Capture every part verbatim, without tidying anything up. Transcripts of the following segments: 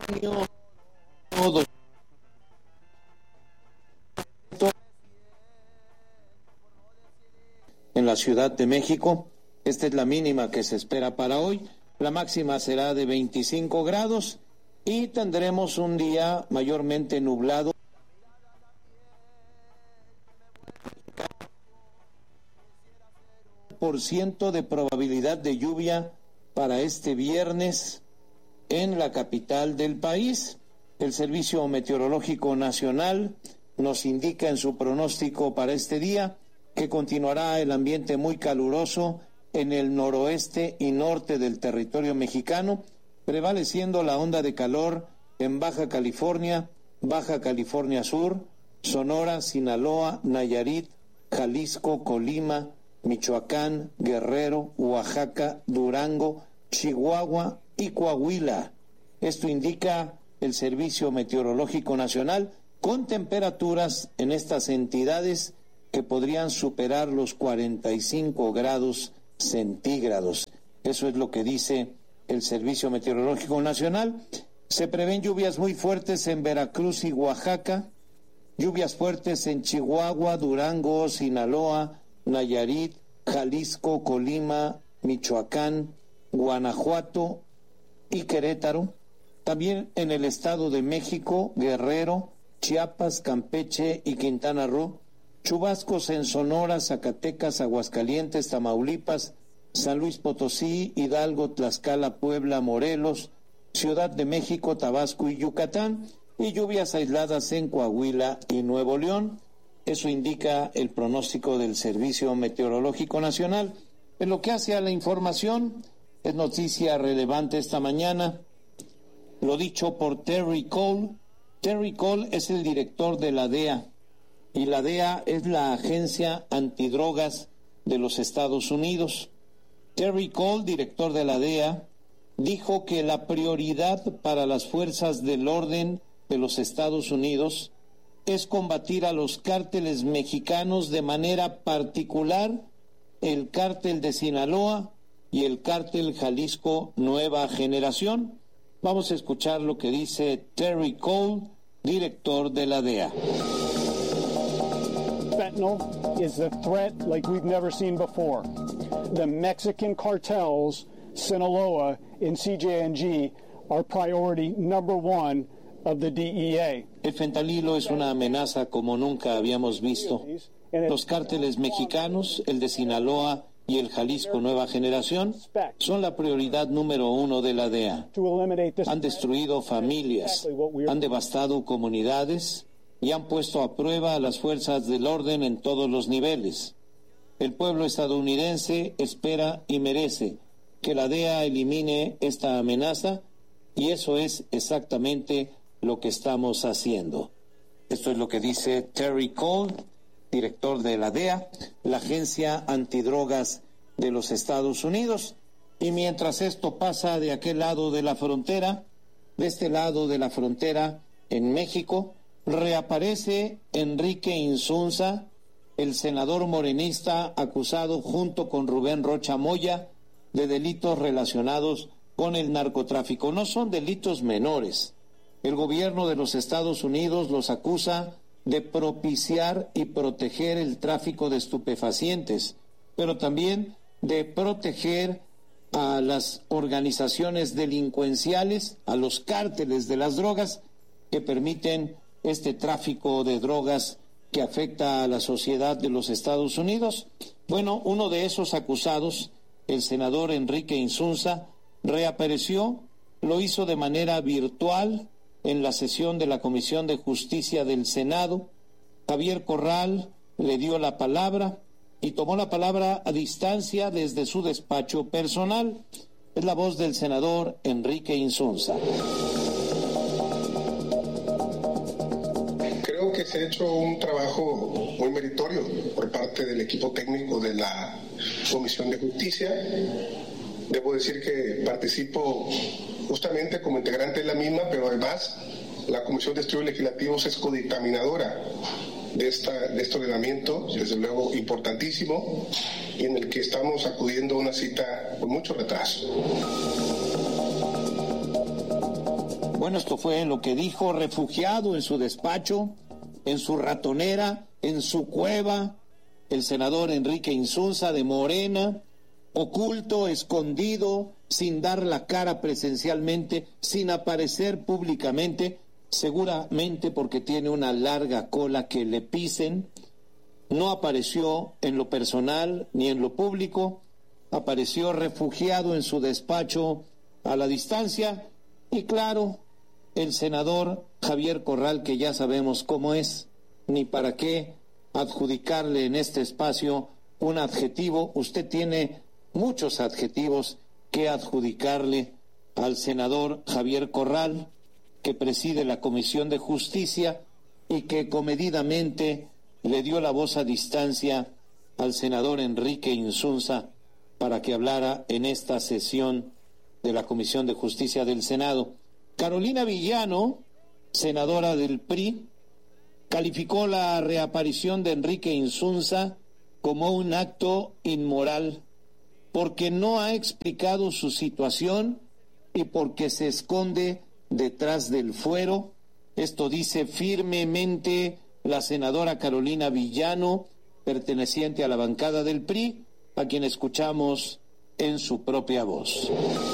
En la Ciudad de México, esta es la mínima que se espera para hoy. La máxima será de veinticinco grados y tendremos un día mayormente nublado. Por ciento de probabilidad de lluvia para este viernes en la capital del país. El Servicio Meteorológico Nacional nos indica en su pronóstico para este día que continuará el ambiente muy caluroso en el noroeste y norte del territorio mexicano, prevaleciendo la onda de calor en Baja California, Baja California Sur, Sonora, Sinaloa, Nayarit, Jalisco, Colima, Michoacán, Guerrero, Oaxaca, Durango, Chihuahua y Coahuila. Esto indica el Servicio Meteorológico Nacional, con temperaturas en estas entidades que podrían superar los cuarenta y cinco grados centígrados. Eso es lo que dice el Servicio Meteorológico Nacional. Se prevén lluvias muy fuertes en Veracruz y Oaxaca, lluvias fuertes en Chihuahua, Durango, Sinaloa, Nayarit, Jalisco, Colima, Michoacán, Guanajuato y Querétaro. También en el Estado de México, Guerrero, Chiapas, Campeche y Quintana Roo. Chubascos en Sonora, Zacatecas, Aguascalientes, Tamaulipas, San Luis Potosí, Hidalgo, Tlaxcala, Puebla, Morelos, Ciudad de México, Tabasco y Yucatán, y lluvias aisladas en Coahuila y Nuevo León. Eso indica el pronóstico del Servicio Meteorológico Nacional. En lo que hace a la información, es noticia relevante esta mañana lo dicho por Terry Cole. Terry Cole es el director de la D E A, y la D E A es la agencia antidrogas de los Estados Unidos. Terry Cole, director de la D E A, dijo que la prioridad para las fuerzas del orden de los Estados Unidos es combatir a los cárteles mexicanos, de manera particular el cártel de Sinaloa y el cártel Jalisco Nueva Generación. Vamos a escuchar lo que dice Terry Cole, director de la D E A. Fentanyl is a threat like we've never seen before. The Mexican cartels, Sinaloa and C J N G, are priority number one of the D E A. El fentanilo es una amenaza como nunca habíamos visto. Los cárteles mexicanos, el de Sinaloa y el Jalisco Nueva Generación, son la prioridad número uno de la D E A. Han destruido familias, han devastado comunidades y han puesto a prueba a las fuerzas del orden en todos los niveles. El pueblo estadounidense espera y merece que la D E A elimine esta amenaza, y eso es exactamente lo que estamos haciendo. Esto es lo que dice Terry Cole, director de la D E A, la agencia antidrogas de los Estados Unidos. Y mientras esto pasa de aquel lado de la frontera, de este lado de la frontera, en México, reaparece Enrique Insunza, el senador morenista acusado junto con Rubén Rocha Moya de delitos relacionados con el narcotráfico. No son delitos menores. El gobierno de los Estados Unidos los acusa de propiciar y proteger el tráfico de estupefacientes, pero también de proteger a las organizaciones delincuenciales, a los cárteles de las drogas que permiten este tráfico de drogas que afecta a la sociedad de los Estados Unidos. Bueno, uno de esos acusados, el senador Enrique Insunza, reapareció, lo hizo de manera virtual en la sesión de la Comisión de Justicia del Senado. Javier Corral le dio la palabra y tomó la palabra a distancia desde su despacho personal. Es la voz del senador Enrique Insunza. Creo que se ha hecho un trabajo muy meritorio por parte del equipo técnico de la Comisión de Justicia. Debo decir que participo justamente como integrante de la misma, pero además la Comisión de Estudios Legislativos es codictaminadora de, esta, de este ordenamiento, desde luego importantísimo, y en el que estamos acudiendo a una cita con mucho retraso. Bueno, esto fue lo que dijo, refugiado en su despacho, en su ratonera, en su cueva, el senador Enrique Insunza de Morena, oculto, escondido, sin dar la cara presencialmente, sin aparecer públicamente, seguramente porque tiene una larga cola que le pisen. No apareció en lo personal ni en lo público, apareció refugiado en su despacho a la distancia, y claro, el senador Javier Corral, que ya sabemos cómo es, ni para qué adjudicarle en este espacio un adjetivo. Usted tiene muchos adjetivos que adjudicarle al senador Javier Corral, que preside la Comisión de Justicia y que comedidamente le dio la voz a distancia al senador Enrique Insunza para que hablara en esta sesión de la Comisión de Justicia del Senado. Carolina Villano, senadora del P R I, calificó la reaparición de Enrique Insunza como un acto inmoral, porque no ha explicado su situación y porque se esconde detrás del fuero. Esto dice firmemente la senadora Carolina Villano, perteneciente a la bancada del P R I, a quien escuchamos en su propia voz.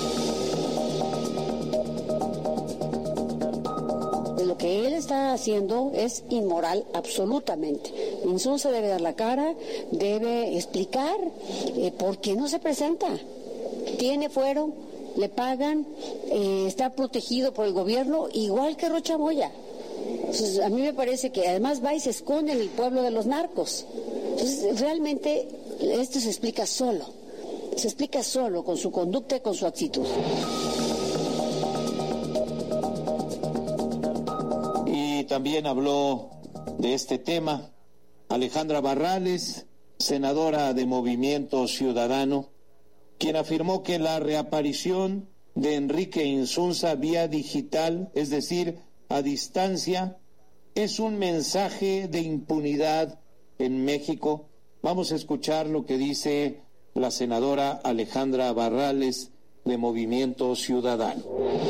Lo que él está haciendo es inmoral absolutamente. Insunza debe dar la cara, debe explicar eh, por qué no se presenta. Tiene fuero, le pagan, eh, está protegido por el gobierno, igual que Rocha Moya. Entonces, a mí me parece que además va y se esconde en el pueblo de los narcos. Entonces, realmente esto se explica solo. Se explica solo con su conducta y con su actitud. Y también habló de este tema Alejandra Barrales, senadora de Movimiento Ciudadano, quien afirmó que la reaparición de Enrique Insunza vía digital, es decir, a distancia, es un mensaje de impunidad en México. Vamos a escuchar lo que dice la senadora Alejandra Barrales de Movimiento Ciudadano.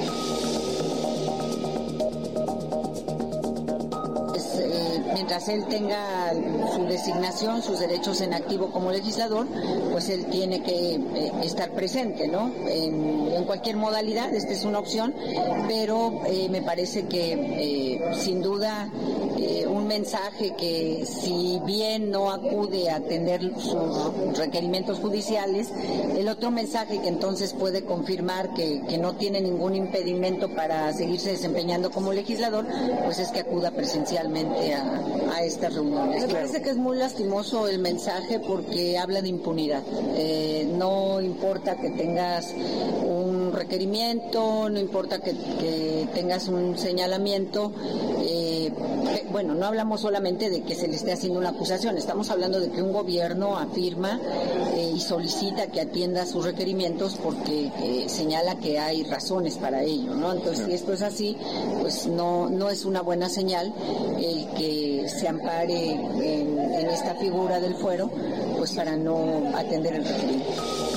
Mientras él tenga su designación, sus derechos en activo como legislador, pues él tiene que eh, estar presente, ¿no? En, en cualquier modalidad, esta es una opción, pero eh, me parece que eh, sin duda eh, un mensaje que si bien no acude a atender sus requerimientos judiciales, el otro mensaje que entonces puede confirmar que, que no tiene ningún impedimento para seguirse desempeñando como legislador, pues es que acuda presencialmente a a estas reuniones. Me parece que es muy lastimoso el mensaje porque habla de impunidad. Eh, no importa que tengas un requerimiento, no importa que, que tengas un señalamiento, eh, eh, bueno, no hablamos solamente de que se le esté haciendo una acusación, estamos hablando de que un gobierno afirma eh, y solicita que atienda sus requerimientos porque eh, señala que hay razones para ello, ¿no? Entonces, si esto es así, pues no, no es una buena señal el que se ampare en, en esta figura del fuero, pues para no atender el requerimiento.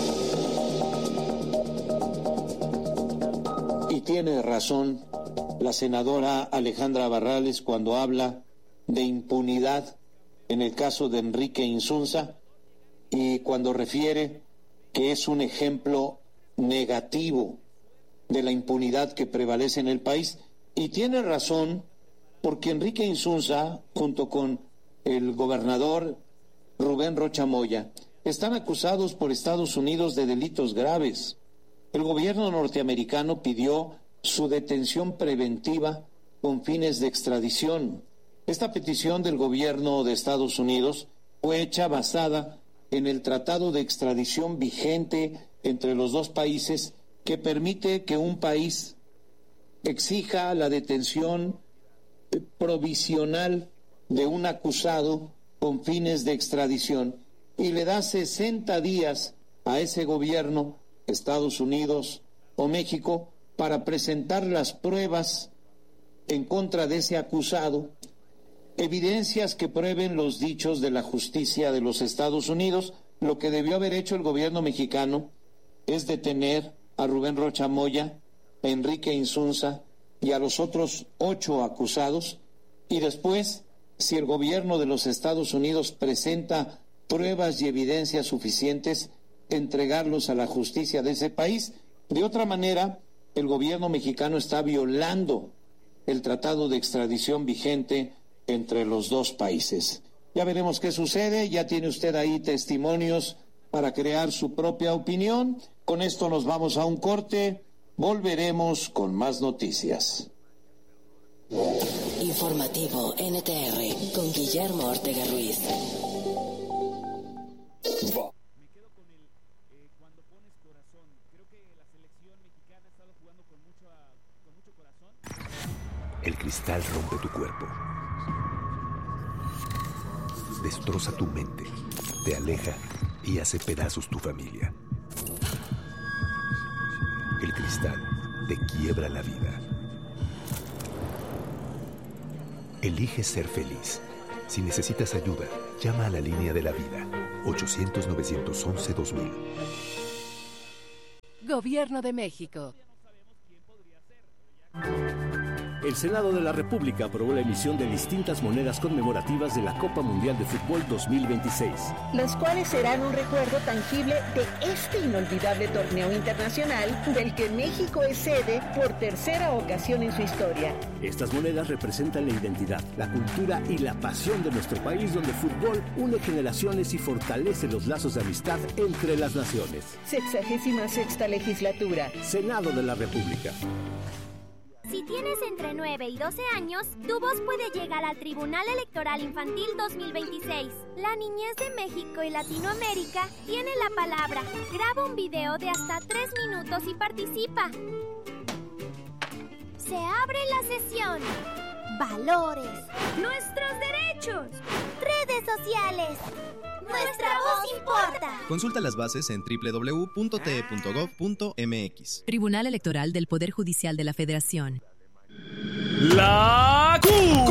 Y tiene razón la senadora Alejandra Barrales cuando habla de impunidad en el caso de Enrique Insunza y cuando refiere que es un ejemplo negativo de la impunidad que prevalece en el país. Y tiene razón, porque Enrique Insunza, junto con el gobernador Rubén Rocha Moya, están acusados por Estados Unidos de delitos graves. El gobierno norteamericano pidió su detención preventiva con fines de extradición. Esta petición del gobierno de Estados Unidos fue hecha basada en el tratado de extradición vigente entre los dos países que permite que un país exija la detención provisional de un acusado con fines de extradición y le da sesenta días a ese gobierno, Estados Unidos o México, para presentar las pruebas en contra de ese acusado, evidencias que prueben los dichos de la justicia de los Estados Unidos. Lo que debió haber hecho el gobierno mexicano es detener a Rubén Rocha Moya, a Enrique Insunza y a los otros ocho acusados, y después, si el gobierno de los Estados Unidos presenta pruebas y evidencias suficientes, entregarlos a la justicia de ese país. De otra manera, el gobierno mexicano está violando el tratado de extradición vigente entre los dos países. Ya veremos qué sucede, ya tiene usted ahí testimonios para crear su propia opinión. Con esto nos vamos a un corte, volveremos con más noticias. Informativo N T R con Guillermo Ortega Ruiz. Me quedo con el eh, cuando pones corazón. Creo que la selección mexicana ha estado jugando con mucho, con mucho corazón. El cristal rompe tu cuerpo, destroza tu mente, te aleja y hace pedazos tu familia. El cristal te quiebra la vida. Elige ser feliz. Si necesitas ayuda, llama a la línea de la vida, ochocientos, novecientos once, dos mil. Gobierno de México. El Senado de la República aprobó la emisión de distintas monedas conmemorativas de la Copa Mundial de Fútbol dos mil veintiséis. Las cuales serán un recuerdo tangible de este inolvidable torneo internacional del que México es sede por tercera ocasión en su historia. Estas monedas representan la identidad, la cultura y la pasión de nuestro país, donde el fútbol une generaciones y fortalece los lazos de amistad entre las naciones. Sexagésima sexta legislatura. Senado de la República. Si tienes entre nueve y doce años, tu voz puede llegar al Tribunal Electoral Infantil dos mil veintiséis. La niñez de México y Latinoamérica tiene la palabra. Graba un video de hasta tres minutos y participa. Se abre la sesión. Valores. Nuestros derechos. Redes sociales. Nuestra voz importa. Consulta las bases en doble u doble u doble u punto t e punto gov punto m x. Tribunal Electoral del Poder Judicial de la Federación. La Q.